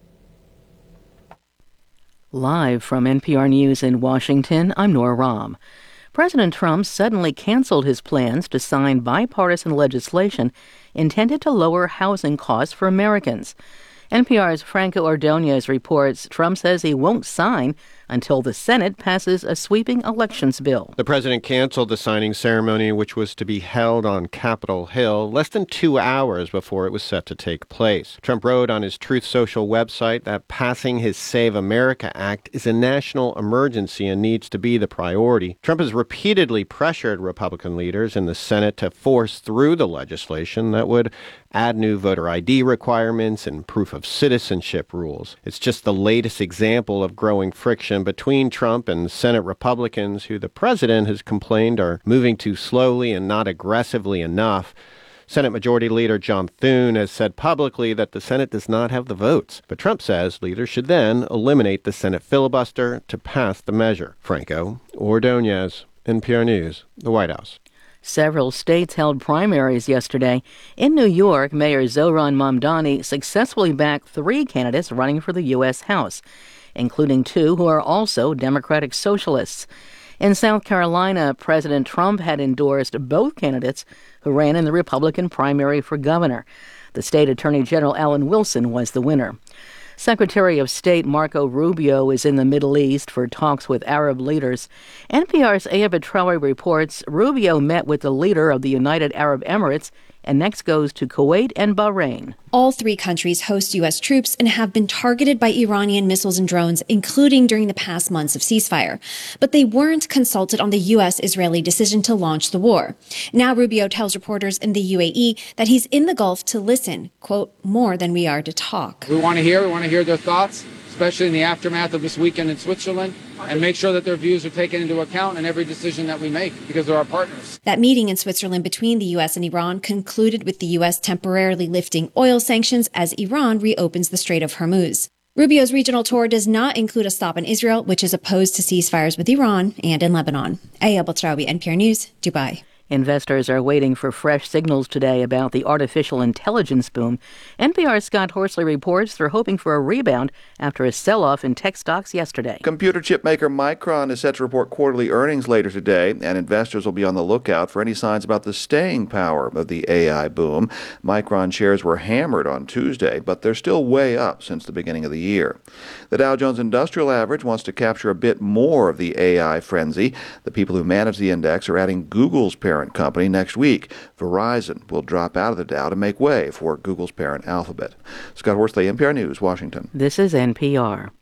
Live from N P R News in Washington, I'm Nora Rahm. President Trump suddenly canceled his plans to sign bipartisan legislation intended to lower housing costs for Americans. N P R's Franco Ordonez reports Trump says he won't sign until the Senate passes a sweeping elections bill. The president canceled the signing ceremony, which was to be held on Capitol Hill, less than two hours before it was set to take place. Trump wrote on his Truth Social website that passing his Save America Act is a national emergency and needs to be the priority. Trump has repeatedly pressured Republican leaders in the Senate to force through the legislation that would add new voter I D requirements and proof of citizenship rules. It's just the latest example of growing friction between Trump and Senate Republicans, who the president has complained are moving too slowly and not aggressively enough. Senate Majority Leader John Thune has said publicly that the Senate does not have the votes. But Trump says leaders should then eliminate the Senate filibuster to pass the measure. Franco Ordonez, N P R News, the White House. Several states held primaries yesterday. In New York, Mayor Zohran Mamdani successfully backed three candidates running for the U S House, including two who are also Democratic Socialists. In South Carolina, President Trump had endorsed both candidates who ran in the Republican primary for governor. The state Attorney General Alan Wilson was the winner. Secretary of State Marco Rubio is in the Middle East for talks with Arab leaders. N P R's Aya Betrawi reports Rubio met with the leader of the United Arab Emirates and next goes to Kuwait and Bahrain. All three countries host U S troops and have been targeted by Iranian missiles and drones, including during the past months of ceasefire. But they weren't consulted on the U S-Israeli decision to launch the war. Now Rubio tells reporters in the U A E that he's in the Gulf to listen, quote, more than we are to talk. We want to hear, we want to hear their thoughts, especially in the aftermath of this weekend in Switzerland, and make sure that their views are taken into account in every decision that we make, because they're our partners. That meeting in Switzerland between the U S and Iran concluded with the U S temporarily lifting oil sanctions as Iran reopens the Strait of Hormuz. Rubio's regional tour does not include a stop in Israel, which is opposed to ceasefires with Iran and in Lebanon. Aya Betrawi, N P R News, Dubai. Investors are waiting for fresh signals today about the artificial intelligence boom. N P R's Scott Horsley reports they're hoping for a rebound after a sell-off in tech stocks yesterday. Computer chip maker Micron is set to report quarterly earnings later today, and investors will be on the lookout for any signs about the staying power of the A I boom. Micron shares were hammered on Tuesday, but they're still way up since the beginning of the year. The Dow Jones Industrial Average wants to capture a bit more of the A I frenzy. The people who manage the index are adding Google's parent company next week. Verizon will drop out of the Dow to make way for Google's parent Alphabet. Scott Horsley, N P R News, Washington. This is N P R.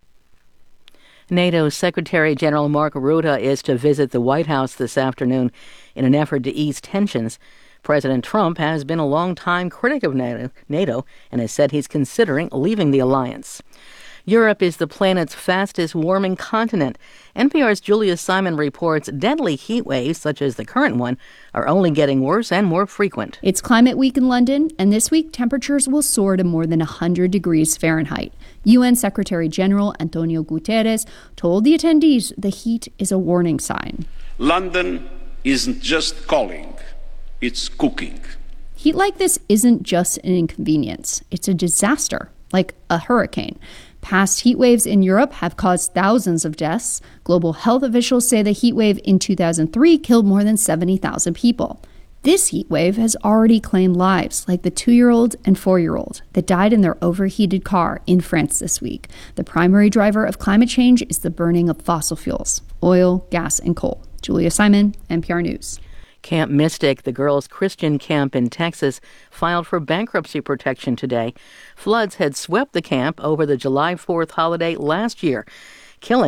NATO Secretary General Mark Rutte is to visit the White House this afternoon in an effort to ease tensions. President Trump has been a long-time critic of NATO, NATO and has said he's considering leaving the alliance. Europe is the planet's fastest warming continent. N P R's Julia Simon reports deadly heat waves, such as the current one, are only getting worse and more frequent. It's Climate Week in London, and this week temperatures will soar to more than one hundred degrees Fahrenheit. U N Secretary General Antonio Guterres told the attendees the heat is a warning sign. London isn't just calling, it's cooking. Heat like this isn't just an inconvenience, it's a disaster, like a hurricane. Past heat waves in Europe have caused thousands of deaths. Global health officials say the heat wave in two thousand three killed more than seventy thousand people. This heat wave has already claimed lives, like the two-year-old and four-year-old that died in their overheated car in France this week. The primary driver of climate change is the burning of fossil fuels, oil, gas, and coal. Julia Simon, N P R News. Camp Mystic, the girls' Christian camp in Texas, filed for bankruptcy protection today. Floods had swept the camp over the July fourth holiday last year, killing